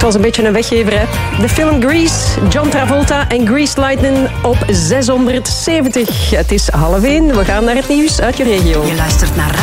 was een beetje een weggever, hè. De film Grease, John Travolta en Grease Lightning op 670. Het is 12:30. We gaan naar het nieuws uit je regio. Je luistert naar